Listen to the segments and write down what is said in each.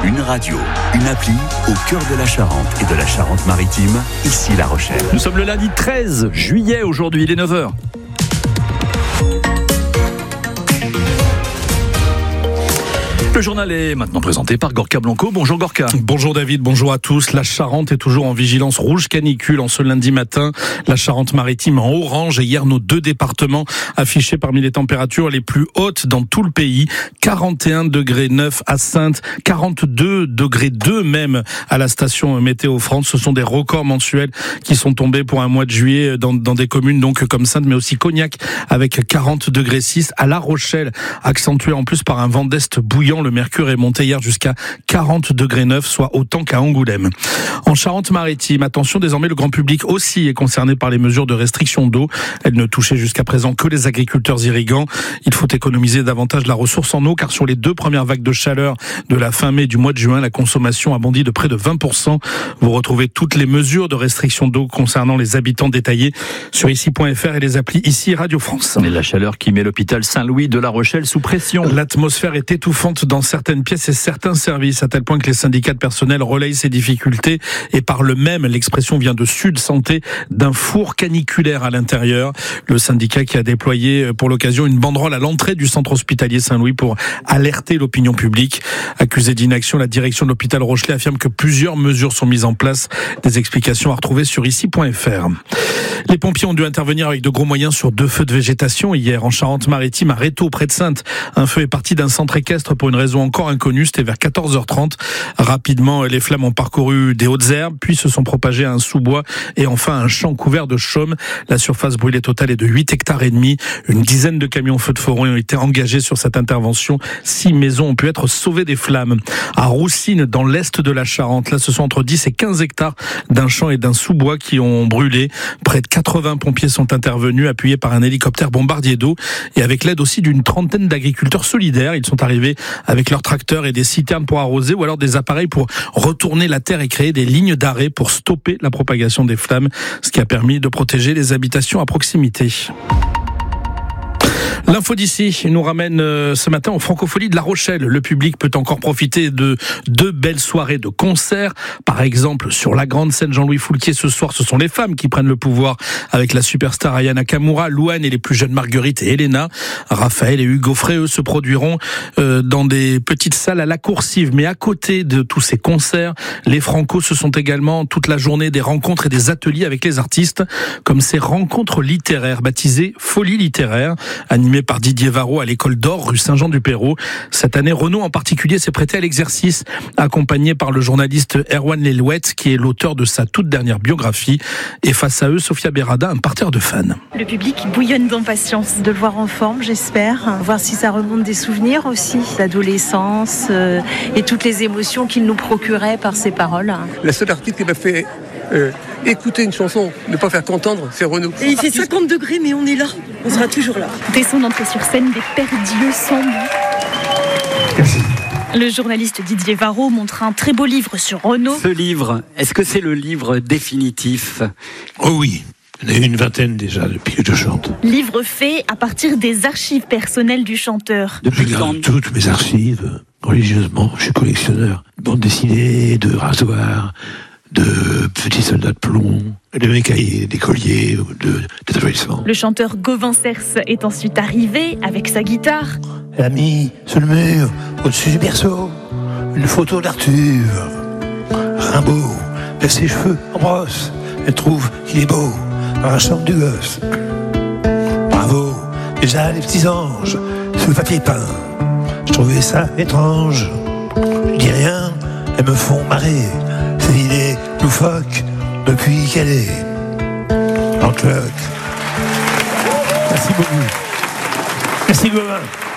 Une radio, une appli au cœur de la Charente et de la Charente-Maritime, ici La Rochelle. Nous sommes le lundi 13 juillet aujourd'hui, il est 9h. Le journal est maintenant présenté par Gorka Blanco. Bonjour Gorka. Bonjour David, bonjour à tous. La Charente est toujours en vigilance rouge canicule en ce lundi matin. La Charente-Maritime en orange et hier nos deux départements affichés parmi les températures les plus hautes dans tout le pays. 41 degrés 9 à Saintes, 42 degrés 2 même à la station Météo France. Ce sont des records mensuels qui sont tombés pour un mois de juillet dans des communes donc comme Saintes mais aussi Cognac avec 40 degrés 6. À La Rochelle, accentué en plus par un vent d'est bouillant. Le mercure est monté hier jusqu'à 40 degrés 9, soit autant qu'à Angoulême. En Charente-Maritime, attention, désormais le grand public aussi est concerné par les mesures de restriction d'eau. Elles ne touchaient jusqu'à présent que les agriculteurs irrigants. Il faut économiser davantage la ressource en eau car sur les deux premières vagues de chaleur de la fin mai et du mois de juin, la consommation a bondi de près de 20%. Vous retrouvez toutes les mesures de restriction d'eau concernant les habitants détaillées sur ici.fr et les applis Ici Radio France. Et la chaleur qui met l'hôpital Saint-Louis de La Rochelle sous pression. L'atmosphère est étouffante dans certaines pièces et certains services, à tel point que les syndicats de personnel relayent ces difficultés et parlent même, l'expression vient de Sud Santé, d'un four caniculaire à l'intérieur. Le syndicat qui a déployé pour l'occasion une banderole à l'entrée du centre hospitalier Saint-Louis pour alerter l'opinion publique. Accusée d'inaction, la direction de l'hôpital Rochelais affirme que plusieurs mesures sont mises en place. Des explications à retrouver sur ici.fr. Les pompiers ont dû intervenir avec de gros moyens sur 2 feux de végétation hier en Charente-Maritime à Rétaux près de Saintes. Un feu est parti d'un centre équestre pour une raison encore inconnue, c'était vers 14h30. Rapidement, les flammes ont parcouru des hautes herbes, puis se sont propagées à un sous-bois et enfin un champ couvert de chaume. La surface brûlée totale est de 8 hectares et demi. Une dizaine de camions feux de forêt ont été engagés sur cette intervention. 6 maisons ont pu être sauvées des flammes. À Roussines, dans l'est de la Charente, là ce sont entre 10 et 15 hectares d'un champ et d'un sous-bois qui ont brûlé. Près de 80 pompiers sont intervenus, appuyés par un hélicoptère bombardier d'eau et avec l'aide aussi d'une trentaine d'agriculteurs solidaires. Ils sont arrivés avec leurs tracteurs et des citernes pour arroser ou alors des appareils pour retourner la terre et créer des lignes d'arrêt pour stopper la propagation des flammes, ce qui a permis de protéger les habitations à proximité. L'info d'ici nous ramène ce matin en Francophonie de La Rochelle. Le public peut encore profiter de 2 belles soirées de concerts. Par exemple, sur la grande scène Jean-Louis Foulquier ce soir, ce sont les femmes qui prennent le pouvoir avec la superstar Aya Nakamura, Louane et les plus jeunes Marguerite et Elena. Raphaël et Hugo Frey, eux, se produiront dans des petites salles à la Coursive. Mais à côté de tous ces concerts, les Francos, ce sont également toute la journée des rencontres et des ateliers avec les artistes, comme ces rencontres littéraires baptisées Folie littéraire, animées par Didier Varro à l'école d'Or, rue Saint-Jean-du-Perrot. Cette année, Renaud en particulier s'est prêté à l'exercice, accompagné par le journaliste Erwan Lelouette, qui est l'auteur de sa toute dernière biographie. Et face à eux, Sophia Berada, un parterre de fans. Le public bouillonne d'impatience de le voir en forme, j'espère. Voir si ça remonte des souvenirs aussi, d'adolescence et toutes les émotions qu'il nous procurait par ses paroles. La seule artiste qui m'a fait écouter une chanson, ne pas faire qu'entendre, c'est Renaud. Et il fait 50 degrés, mais on est là. On sera toujours là. Dès son entrée sur scène, des perdus sans but. Merci. Le journaliste Didier Varro montre un très beau livre sur Renaud. Ce livre, est-ce que c'est le livre définitif ? Oh oui, il y en a une vingtaine déjà depuis que je chante. Livre fait à partir des archives personnelles du chanteur. Je garde toutes mes archives religieusement. Je suis collectionneur de bandes dessinées, de rasoirs, de petits soldats de plomb, de mes cahiers, des colliers, d'adolescents. Le chanteur Gauvin Cers est ensuite arrivé avec sa guitare. Elle a mis sur le mur, au-dessus du berceau, une photo d'Arthur. Rimbaud laisse ses cheveux en brosse. Elle trouve qu'il est beau dans la chambre du gosse. Bravo, déjà les petits anges sous le papier peint. Je trouvais ça étrange. Je dis rien, elles me font marrer. Ces idées loufoques depuis qu'elle est en cloque. Merci beaucoup. Merci Gauvin.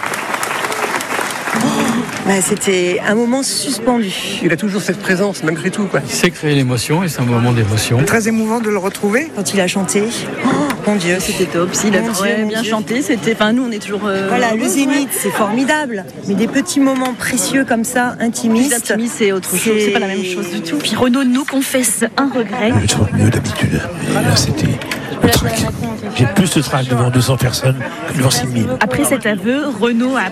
C'était un moment suspendu. Il a toujours cette présence malgré tout, quoi. Il sait créer l'émotion et c'est un moment d'émotion. Très émouvant de le retrouver. Quand il a chanté, mon Dieu, c'était top. Il a bien chanté, c'était... Enfin, nous, on est toujours... Voilà, le Zénith, c'est formidable. Mais des petits moments précieux comme ça, intimistes... Plus intimistes, c'est autre chose, c'est pas la même chose du tout. Puis Renaud nous confesse un regret. Je chante mieux d'habitude. Et là, c'était le trac. J'ai plus de trac devant 200 personnes que devant 6000. Après cet aveu, Renaud a